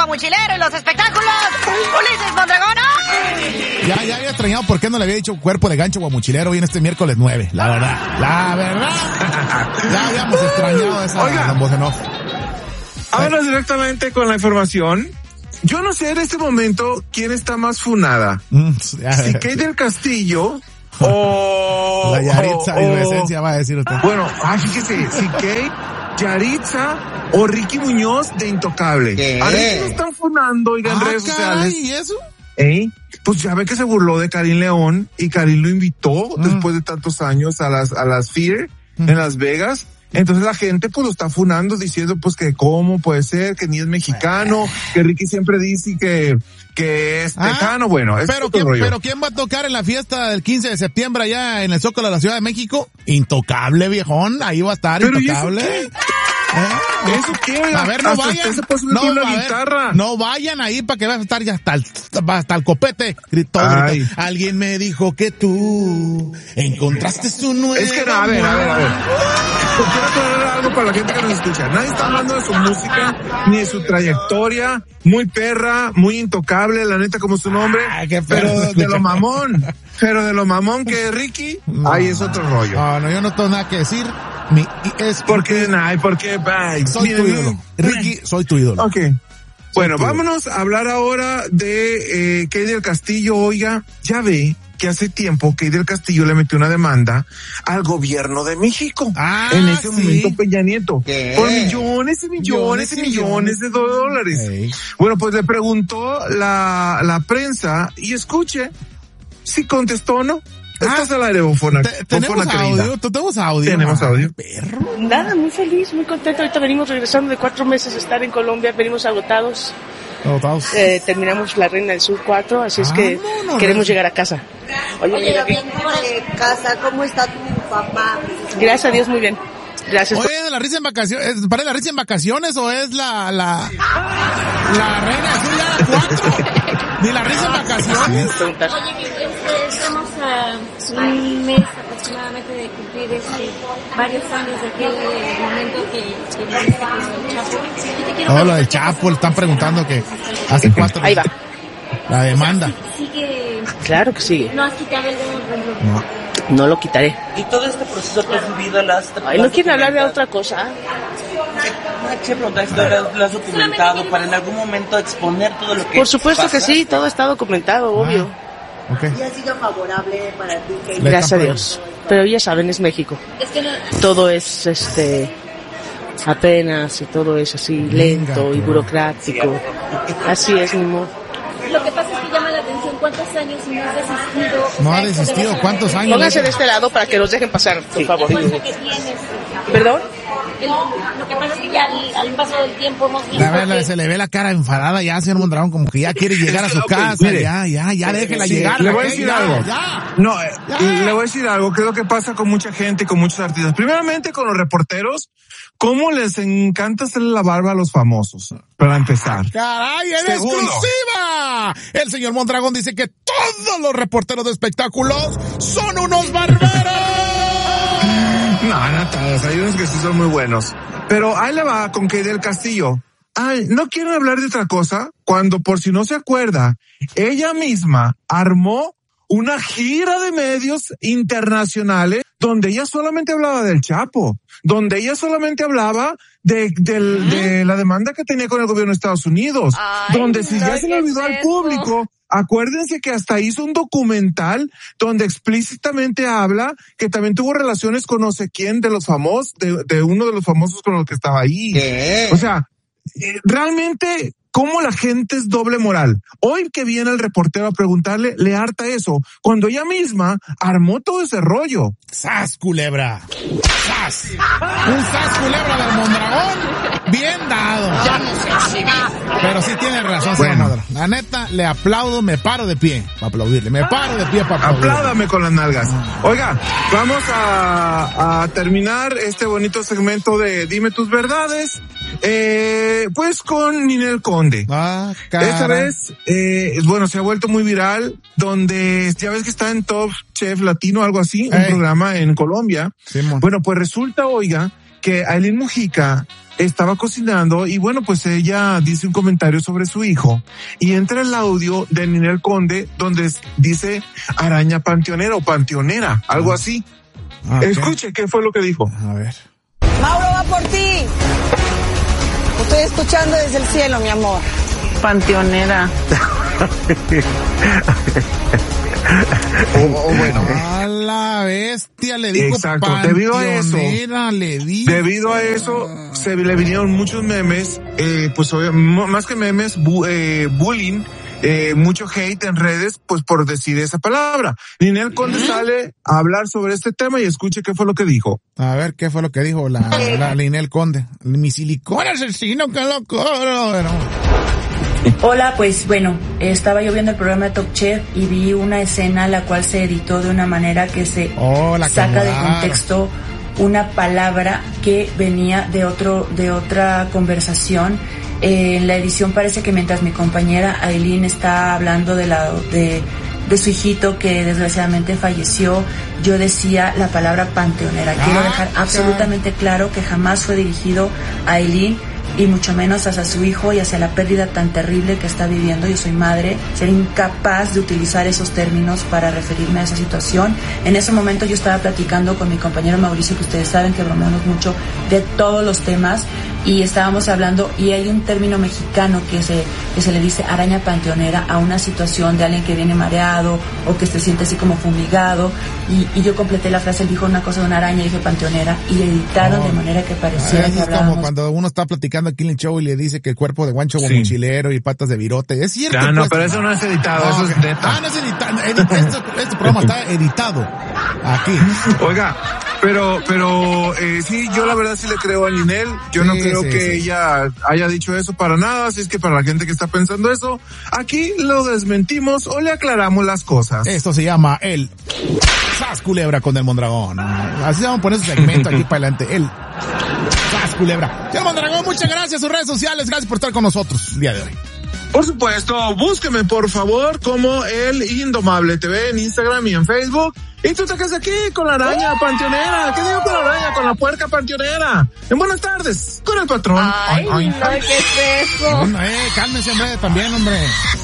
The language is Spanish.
Guamuchilero y los espectáculos. Ulises Mondragón. Ya había extrañado por qué no le había dicho cuerpo de gancho Guamuchilero hoy en este miércoles 9. La verdad. Ya habíamos extrañado esa voz en off. Ahora directamente con la información. Yo no sé en este momento quién está más funada. Si Kate del Castillo o... La Yaritza Inocencia va a decir usted. Bueno, fíjese, si Kate, Yaritza o Ricky Muñoz de Intocable. A ver si lo están funando, en redes sociales. ¿Y eso? Pues ya ve que se burló de Karim León y Karim lo invitó después de tantos años a las Fear en Las Vegas. Entonces la gente pues lo está funando diciendo pues que cómo puede ser, que ni es mexicano, que Ricky siempre dice que es tejano, bueno, es pero ¿quién va a tocar en la fiesta del 15 de septiembre allá en el Zócalo de la Ciudad de México? Intocable, viejón, ahí va a estar Intocable. ¿Eso qué? A ver, no vayan ahí para que vas a estar ya hasta el copete. Gritó. Alguien me dijo que tú encontraste su nuevo. Es que a ver. Quiero aclarar algo para la gente que nos escucha. Nadie está hablando de su música, ni de su trayectoria. Muy perra, muy intocable, la neta como su nombre. Pero de lo mamón que es Ricky, ahí es otro rollo. No, yo no tengo nada que decir. Porque soy tu ídolo. Ricky, soy tu ídolo. Ok. Bueno, vámonos a hablar ahora de Kate del Castillo. Oiga, ya ve que hace tiempo Kate del Castillo le metió una demanda al gobierno de México. En ese momento Peña Nieto. Por millones y millones de dólares. Bueno, pues le preguntó la prensa y escuche si contestó o no. Estás al aire, bofona. ¿Tenemos audio? ¿Tenemos audio? Tenemos audio. Perro. Nada, muy feliz, muy contento. Ahorita venimos regresando de 4 meses de estar en Colombia. Venimos agotados. Terminamos La Reina del Sur 4, así es que queremos llegar a casa. Oye, hablando de casa, ¿cómo está tu papá? Gracias a Dios, muy bien. Gracias. Oye, ¿la risa en vacaciones? ¿Para la risa en vacaciones o es la Reina del Sur ya 4? Ni la risa en vacaciones. Oye, estamos a un mes aproximadamente de cumplir varios años de aquel momento que viste con el Chapo. Lo del Chapo, le están preguntando que hace 4 Ahí va. La demanda. Sigue. Claro que sigue. No has quitado el dedo. No lo quitaré. ¿Y todo este proceso que has vivido no quieren hablar de otra cosa. ¿Lo has documentado para en algún momento exponer todo lo que Por supuesto pasa? Que sí, todo está documentado, obvio. ¿Y ha sido favorable para ti? Gracias a Dios. Pero ya saben, es México. Todo es apenas y todo es así lento y burocrático. Así es, mi amor. Lo que pasa es que llama la atención cuántos años y no has desistido. No ha desistido, ¿cuántos años? Pónganse de este lado para que nos dejen pasar, por favor. ¿Perdón? Lo que pasa es que ya al paso del tiempo hemos visto se le ve la cara enfadada ya, señor Mondragón, como que ya quiere llegar a su casa. Mire, ya déjela llegar. Le voy a decir algo. Le voy a decir algo, que es lo que pasa con mucha gente y con muchos artistas. Primeramente con los reporteros, cómo les encanta hacerle la barba a los famosos, para empezar. ¡Caray, en exclusiva! El señor Mondragón dice que todos los reporteros de espectáculos son unos barberos. No todos, hay unos que sí son muy buenos. Pero ahí le va con Kate del Castillo. ¿No quieren hablar de otra cosa? Cuando, por si no se acuerda, ella misma armó una gira de medios internacionales donde ella solamente hablaba del Chapo, donde ella solamente hablaba de la demanda que tenía con el gobierno de Estados Unidos, donde si ya se le olvidó al público, acuérdense que hasta hizo un documental donde explícitamente habla que también tuvo relaciones con no sé quién de los famosos, de uno de los famosos con los que estaba ahí. O sea, realmente, ¿cómo la gente es doble moral? Hoy que viene el reportero a preguntarle, le harta eso, cuando ella misma armó todo ese rollo. ¡Sas, culebra! ¡Sas! Un sas, culebra del Mondragón. Bien dado. Ya no sé si Pero sí tiene razón, señor Mondragón. La neta, le aplaudo, me paro de pie para aplaudirle. Me paro de pie para aplaudirle. Apláudame con las nalgas. Oiga, vamos a terminar este bonito segmento de Dime tus verdades. Pues con Ninel Conde. Esta vez, se ha vuelto muy viral, donde ya ves que está en Top Chef Latino, algo así, un programa en Colombia. Sí, bueno, pues resulta, oiga, que Aileen Mujica estaba cocinando y bueno, pues ella dice un comentario sobre su hijo y entra el audio de Ninel Conde donde dice araña panteonera o panteonera, algo así. Okay. Escuche qué fue lo que dijo. A ver. Mauro va por ti. Estoy escuchando desde el cielo, mi amor. Panteonera. Bueno. A la bestia le dijo. Exacto, debido a eso se le vinieron muchos memes, pues más que memes, bullying, mucho hate en redes, pues por decir esa palabra. Ninel Conde sale a hablar sobre este tema y escuche qué fue lo que dijo. A ver, ¿qué fue lo que dijo la Ninel Conde? Mi silicón asesino, qué locura. Hola, pues bueno, estaba yo viendo el programa de Top Chef y vi una escena la cual se editó de una manera que se saca de contexto una palabra que venía de otra conversación. En la edición parece que mientras mi compañera Aileen está hablando de su hijito que desgraciadamente falleció, yo decía la palabra panteonera. Quiero dejar absolutamente claro que jamás fue dirigido a Aileen y mucho menos hacia su hijo y hacia la pérdida tan terrible que está viviendo. Yo soy madre, sería incapaz de utilizar esos términos para referirme a esa situación. En ese momento yo estaba platicando con mi compañero Mauricio, que ustedes saben que bromeamos mucho de todos los temas, y estábamos hablando, y hay un término mexicano que se le dice araña panteonera a una situación de alguien que viene mareado o que se siente así como fumigado, y yo completé la frase. Él dijo una cosa de una araña y dije panteonera, y editaron de manera que pareciera que hablábamos. Es como cuando uno está platicando aquí en el show y le dice que el cuerpo de guancho mochilero y patas de virote. Es cierto. Ya, no, pero eso no es editado, eso es neta. No es editado. Este programa está editado aquí. Oiga, pero sí, yo la verdad sí le creo a Ninel. Yo no creo que ella haya dicho eso para nada, así es que para la gente que está pensando eso, aquí lo desmentimos o le aclaramos las cosas. Esto se llama el Sas Culebra con el Mondragón. Así vamos a poner ese segmento aquí para adelante. El Sas Culebra. Señor Mondragón, muchas gracias. Sus redes sociales, gracias por estar con nosotros el día de hoy. Por supuesto, búsqueme por favor como El Indomable TV en Instagram y en Facebook. Y tú te quedas aquí con la araña panteonera. ¿Qué digo con la araña? Con la puerca panteonera. En buenas tardes, con el patrón. Ay, no, ¿qué es eso? Cálmense, hombre, también, hombre.